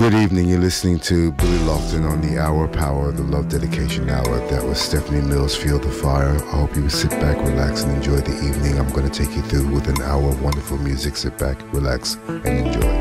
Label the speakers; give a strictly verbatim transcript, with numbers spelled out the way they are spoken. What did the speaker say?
Speaker 1: Good evening. You're listening to Billy Lofton on the Hour Power, the Love Dedication Hour. That was Stephanie Mills, Feel the Fire. I hope you will sit back, relax, and enjoy the evening. I'm going to take you through with an hour of wonderful music. Sit back, relax, and enjoy.